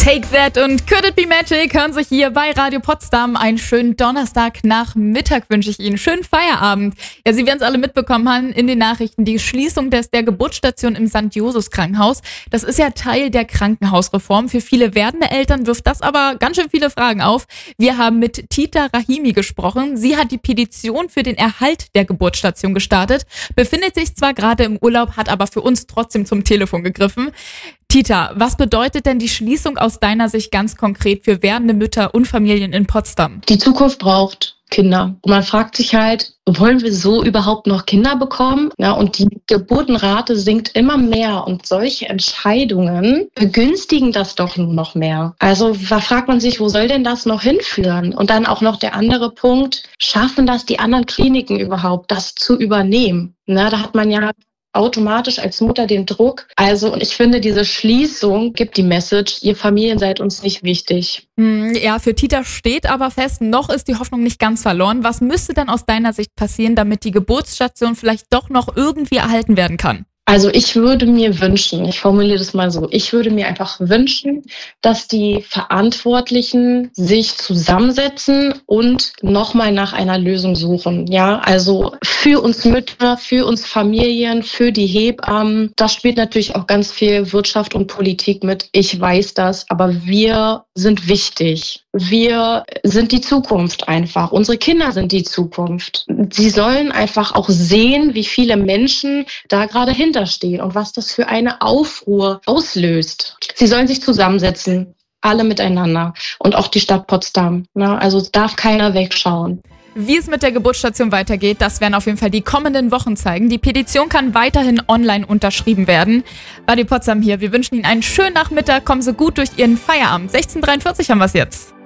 Take That und Could It Be Magic hören sich hier bei Radio Potsdam. Einen schönen Donnerstagnachmittag wünsche ich Ihnen. Schönen Feierabend. Ja, Sie werden es alle mitbekommen haben in den Nachrichten. Die Schließung der Geburtsstation im St. Josephs Krankenhaus. Das ist ja Teil der Krankenhausreform. Für viele werdende Eltern wirft das aber ganz schön viele Fragen auf. Wir haben mit Tita Rahimi gesprochen. Sie hat die Petition für den Erhalt der Geburtsstation gestartet. Befindet sich zwar gerade im Urlaub, hat aber für uns trotzdem zum Telefon gegriffen. Tita, was bedeutet denn die Schließung aus deiner Sicht ganz konkret für werdende Mütter und Familien in Potsdam? Die Zukunft braucht Kinder. Und man fragt sich halt, wollen wir so überhaupt noch Kinder bekommen? Ja, und die Geburtenrate sinkt immer mehr und solche Entscheidungen begünstigen das doch noch mehr. Also da fragt man sich, wo soll denn das noch hinführen? Und dann auch noch der andere Punkt, schaffen das die anderen Kliniken überhaupt, das zu übernehmen? Na, da hat man ja automatisch als Mutter den Druck. Also, und ich finde, diese Schließung gibt die Message, ihr Familien seid uns nicht wichtig. Ja, für Tita steht aber fest, noch ist die Hoffnung nicht ganz verloren. Was müsste denn aus deiner Sicht passieren, damit die Geburtsstation vielleicht doch noch irgendwie erhalten werden kann? Also ich würde mir wünschen, ich formuliere das mal so, ich würde mir einfach wünschen, dass die Verantwortlichen sich zusammensetzen und nochmal nach einer Lösung suchen. Ja, also für uns Mütter, für uns Familien, für die Hebammen. Das spielt natürlich auch ganz viel Wirtschaft und Politik mit. Ich weiß das, aber wir sind wichtig. Wir sind die Zukunft einfach. Unsere Kinder sind die Zukunft. Sie sollen einfach auch sehen, wie viele Menschen da gerade hinterstehen und was das für eine Aufruhr auslöst. Sie sollen sich zusammensetzen, alle miteinander und auch die Stadt Potsdam. Also es darf keiner wegschauen. Wie es mit der Geburtsstation weitergeht, das werden auf jeden Fall die kommenden Wochen zeigen. Die Petition kann weiterhin online unterschrieben werden. Radio Potsdam hier. Wir wünschen Ihnen einen schönen Nachmittag. Kommen Sie gut durch Ihren Feierabend. 16:43 haben wir es jetzt.